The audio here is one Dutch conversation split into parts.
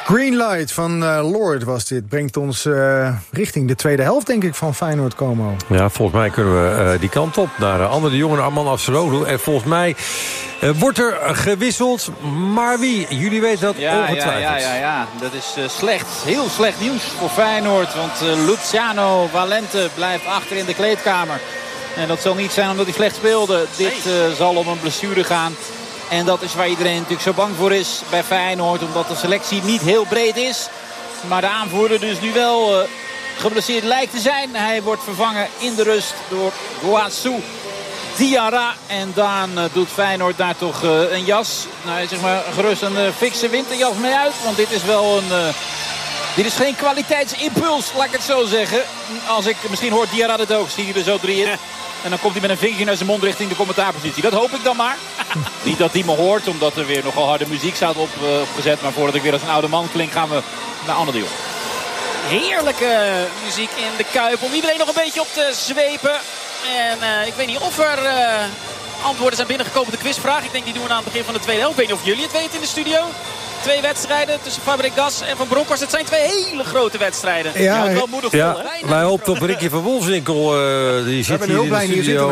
Greenlight van Lord was dit. Brengt ons richting de tweede helft, denk ik, van Feyenoord Como. Ja, volgens mij kunnen we die kant op naar Ander de Jonge, Arman Afseroglu. En volgens mij wordt er gewisseld. Maar wie? Jullie weten dat ongetwijfeld. Ja. Dat is slecht. Heel slecht nieuws voor Feyenoord. Want Luciano Valente blijft achter in de kleedkamer. En dat zal niet zijn omdat hij slecht speelde. Dit zal om een blessure gaan. En dat is waar iedereen natuurlijk zo bang voor is bij Feyenoord. Omdat de selectie niet heel breed is. Maar de aanvoerder dus nu wel geblesseerd lijkt te zijn. Hij wordt vervangen in de rust door Gouassou Diarra. En dan doet Feyenoord daar toch een jas. Nou, zeg maar gerust een fikse winterjas mee uit. Want dit is wel een... dit is geen kwaliteitsimpuls, laat ik het zo zeggen. Misschien hoort Diarra het ook. Zie je er zo 3 in. En dan komt hij met een vingertje naar zijn mond richting de commentaarpositie. Dat hoop ik dan maar. Niet dat hij me hoort, omdat er weer nogal harde muziek staat opgezet. Maar voordat ik weer als een oude man klink, gaan we naar Anne de Jong. Heerlijke muziek in de Kuip. Om iedereen nog een beetje op te zwepen. En ik weet niet of er antwoorden zijn binnengekomen op de quizvraag. Ik denk die doen we aan het begin van de tweede helft. Ik weet niet of jullie het weten in de studio. 2 wedstrijden tussen Fabregas en Van Bronckhorst. Het zijn 2 hele grote wedstrijden. Ja, het wel moedig vol, hè? Wij hoopten op Ricky van Wolfswinkel. Die zit hier in de studio.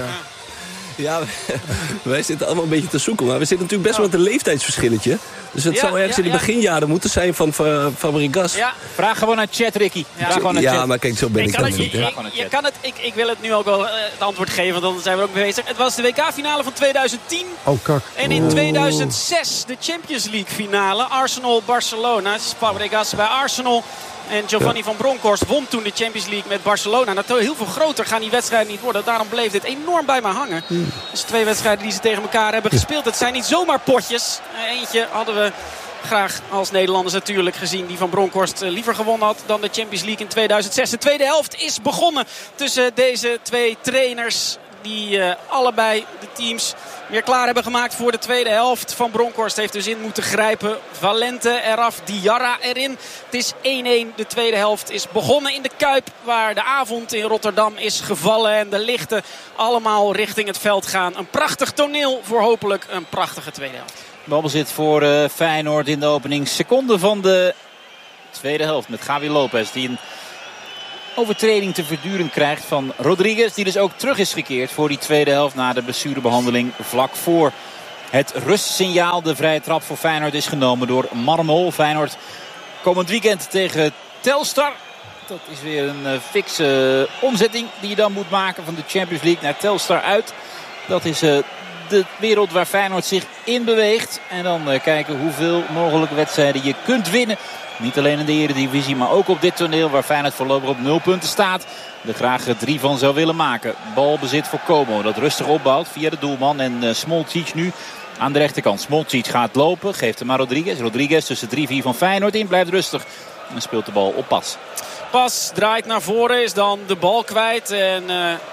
Ja, wij zitten allemaal een beetje te zoeken. Maar we zitten natuurlijk best wel met een leeftijdsverschilletje. Dus het zou ergens in de beginjaren moeten zijn van Fabregas. Ja. Vraag gewoon naar chat, Ricky. Maar kijk, zo ben ik dan niet. Je kan het, ik wil het nu ook wel het antwoord geven, want dan zijn we ook mee bezig. Het was de WK-finale van 2010. Oh, kak. En in 2006 de Champions League-finale. Arsenal-Barcelona. Fabregas bij Arsenal. En Giovanni van Bronckhorst won toen de Champions League met Barcelona. Nou, heel veel groter gaan die wedstrijden niet worden. Daarom bleef dit enorm bij me hangen. Dus 2 wedstrijden die ze tegen elkaar hebben gespeeld. Het zijn niet zomaar potjes. Eentje hadden we graag als Nederlanders natuurlijk gezien. Die van Bronckhorst liever gewonnen had dan de Champions League in 2006. De tweede helft is begonnen tussen deze 2 trainers. Die allebei de teams weer klaar hebben gemaakt voor de tweede helft. Van Bronckhorst heeft dus in moeten grijpen. Valente eraf, Diarra erin. Het is 1-1. De tweede helft is begonnen in de Kuip. Waar de avond in Rotterdam is gevallen. En de lichten allemaal richting het veld gaan. Een prachtig toneel voor hopelijk een prachtige tweede helft. Balbezit voor Feyenoord in de openingsseconde van de tweede helft. Met Gavi Lopez die een overtreding te verduren krijgt van Rodriguez. Die dus ook terug is gekeerd voor die tweede helft na de blessurebehandeling vlak voor het rustsignaal. De vrije trap voor Feyenoord is genomen door Marmol. Feyenoord komend weekend tegen Telstar. Dat is weer een fikse omzetting die je dan moet maken van de Champions League naar Telstar uit. Dat is de wereld waar Feyenoord zich in beweegt. En dan kijken hoeveel mogelijke wedstrijden je kunt winnen. Niet alleen in de Eredivisie, maar ook op dit toneel waar Feyenoord voorlopig op 0 punten staat. Er graag 3 van zou willen maken. Balbezit voor Como, dat rustig opbouwt via de doelman. En Smolcic nu aan de rechterkant. Smolcic gaat lopen, geeft hem aan Rodriguez. Rodriguez tussen 3-4 van Feyenoord in, blijft rustig. En speelt de bal op Pas. Pas draait naar voren, is dan de bal kwijt. En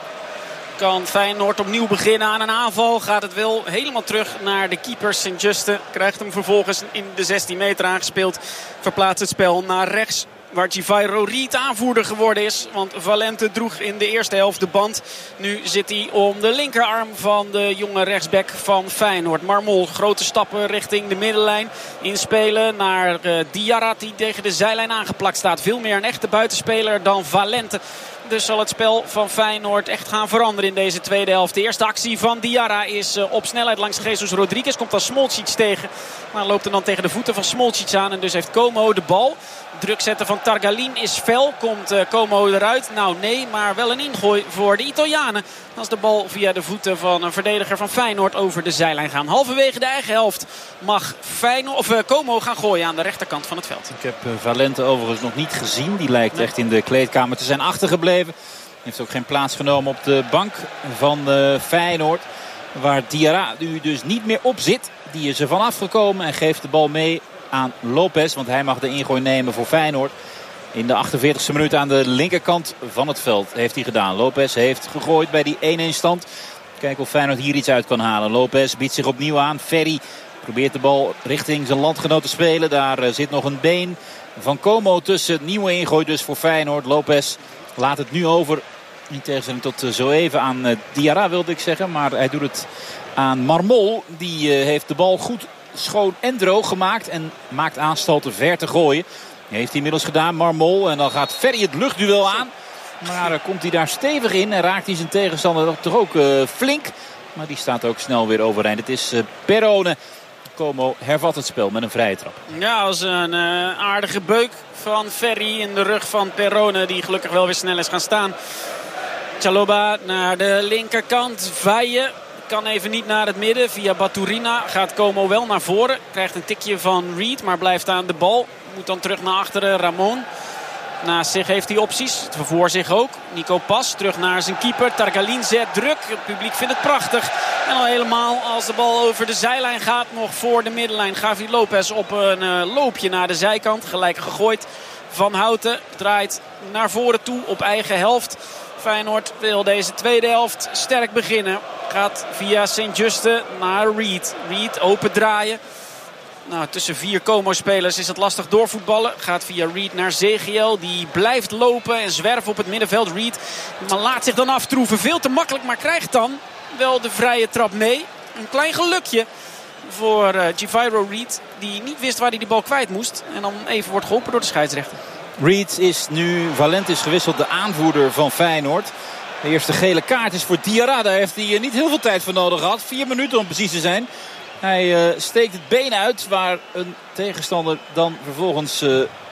kan Feyenoord opnieuw beginnen aan een aanval. Gaat het wel helemaal terug naar de keeper Sint-Juste. Krijgt hem vervolgens in de 16 meter aangespeeld. Verplaatst het spel naar rechts. Waar Givairo Riet aanvoerder geworden is. Want Valente droeg in de eerste helft de band. Nu zit hij om de linkerarm van de jonge rechtsback van Feyenoord. Marmol, grote stappen richting de middenlijn. Inspelen naar Diarra die tegen de zijlijn aangeplakt staat. Veel meer een echte buitenspeler dan Valente. Dus zal het spel van Feyenoord echt gaan veranderen in deze tweede helft. De eerste actie van Diarra is op snelheid langs Jesus Rodriguez. Komt dan Smolcic tegen. Maar loopt er dan tegen de voeten van Smolcic aan. En dus heeft Como de bal. Druk zetten van Targalin is fel. Komt Como eruit? Nou nee, maar wel een ingooi voor de Italianen. Als de bal via de voeten van een verdediger van Feyenoord over de zijlijn gaan. Halverwege de eigen helft mag Como gaan gooien aan de rechterkant van het veld. Ik heb Valente overigens nog niet gezien. Die lijkt echt in de kleedkamer te zijn achtergebleven. Heeft ook geen plaats genomen op de bank van Feyenoord. Waar Diarra nu dus niet meer op zit. Die is er vanaf gekomen en geeft de bal mee aan Lopez. Want hij mag de ingooi nemen voor Feyenoord. In de 48e minuut aan de linkerkant van het veld heeft hij gedaan. Lopez heeft gegooid bij die 1-1 stand. Kijken of Feyenoord hier iets uit kan halen. Lopez biedt zich opnieuw aan. Ferry probeert de bal richting zijn landgenoot te spelen. Daar zit nog een been van Como tussen. Nieuwe ingooi dus voor Feyenoord. Lopez laat het nu over. In tegenstelling tot zo even aan Diarra wilde ik zeggen. Maar hij doet het aan Marmol. Die heeft de bal goed schoon en droog gemaakt. En maakt aanstalten ver te gooien. Heeft hij inmiddels gedaan, Marmol. En dan gaat Ferry het luchtduel aan. Maar komt hij daar stevig in. En raakt hij zijn tegenstander toch ook flink. Maar die staat ook snel weer overeind. Het is Perrone. Como hervat het spel met een vrije trap. Ja, als een aardige beuk van Ferry in de rug van Perrone. Die gelukkig wel weer snel is gaan staan. Chalobah naar de linkerkant. Vaille kan even niet naar het midden. Via Baturina gaat Como wel naar voren. Krijgt een tikje van Reed, maar blijft aan de bal. Moet dan terug naar achteren Ramon. Naast zich heeft hij opties. Voor zich ook. Nico Pas terug naar zijn keeper. Targalin zet druk. Het publiek vindt het prachtig. En al helemaal als de bal over de zijlijn gaat. Nog voor de middenlijn. Gavi Lopez op een loopje naar de zijkant. Gelijk gegooid. Van Houten draait naar voren toe op eigen helft. Feyenoord wil deze tweede helft sterk beginnen. Gaat via Sint-Juste naar Reed. Reed open draaien. Nou, tussen 4 Como-spelers is het lastig doorvoetballen. Gaat via Reed naar Zegiel. Die blijft lopen en zwerven op het middenveld. Reed maar laat zich dan aftroeven. Veel te makkelijk, maar krijgt dan wel de vrije trap mee. Een klein gelukje voor Givairo Reed. Die niet wist waar hij de bal kwijt moest. En dan even wordt geholpen door de scheidsrechter. Reed is nu, Valent is gewisseld, de aanvoerder van Feyenoord. De eerste gele kaart is voor Diarra. Daar heeft hij niet heel veel tijd voor nodig gehad. 4 minuten om precies te zijn. Hij steekt het been uit waar een tegenstander dan vervolgens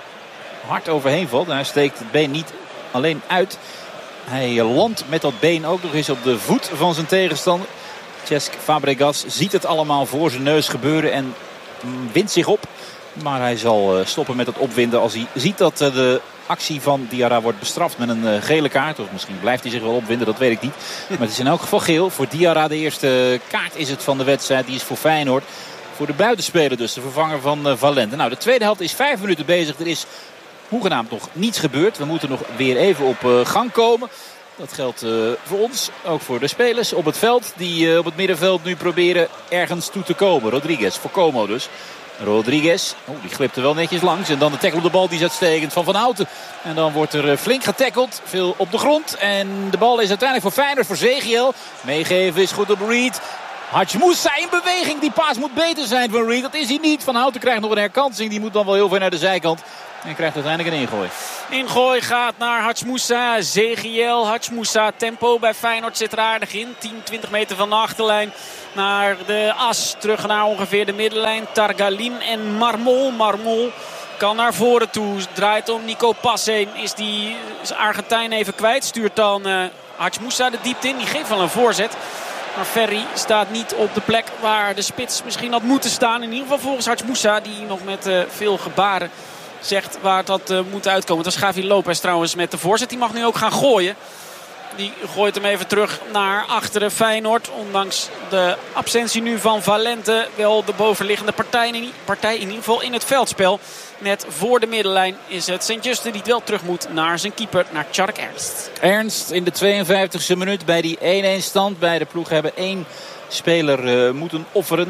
hard overheen valt. Hij steekt het been niet alleen uit. Hij landt met dat been ook nog eens op de voet van zijn tegenstander. Cesc Fabregas ziet het allemaal voor zijn neus gebeuren en windt zich op. Maar hij zal stoppen met het opwinden als hij ziet dat de actie van Diarra wordt bestraft met een gele kaart. Of misschien blijft hij zich wel opwinden, dat weet ik niet. Maar het is in elk geval geel. Voor Diarra de eerste kaart is het van de wedstrijd. Die is voor Feyenoord. Voor de buitenspeler dus, de vervanger van Valente. Nou, de tweede helft is 5 minuten bezig. Er is hoegenaamd nog niets gebeurd. We moeten nog weer even op gang komen. Dat geldt voor ons, ook voor de spelers op het veld. Die op het middenveld nu proberen ergens toe te komen. Rodriguez voor Como dus. Rodriguez, die glipte wel netjes langs. En dan de tackle op de bal, die is uitstekend van Van Houten. En dan wordt er flink getackeld. Veel op de grond. En de bal is uiteindelijk voor Feyenoord, voor Zegiel. Meegeven is goed op Reed. Hadjmoussa in beweging. Die paas moet beter zijn van Reed. Dat is hij niet. Van Houten krijgt nog een herkansing. Die moet dan wel heel ver naar de zijkant. En krijgt uiteindelijk een ingooi. Ingooi gaat naar Hadjmoussa. Zegiel, Hadjmoussa. Tempo bij Feyenoord zit er aardig in. 10-20 meter van de achterlijn naar de as. Terug naar ongeveer de middenlijn. Targalin en Marmol. Marmol kan naar voren toe. Draait om Nico Pas heen. Is die Argentijn even kwijt. Stuurt dan Hadjmoussa de diepte in. Die geeft wel een voorzet. Maar Ferry staat niet op de plek waar de spits misschien had moeten staan. In ieder geval volgens Hadjmoussa, die nog met veel gebaren zegt waar het had moeten uitkomen. Het was Gavi Lopez trouwens met de voorzet. Die mag nu ook gaan gooien. Die gooit hem even terug naar achteren Feyenoord. Ondanks de absentie nu van Valente. Wel de bovenliggende partij in ieder geval in het veldspel. Net voor de middenlijn is het Sint-Juste die wel terug moet naar zijn keeper, naar Tjark Ernst. Ernst in de 52e minuut bij die 1-1 stand. Beide ploegen hebben 1 speler moeten offeren.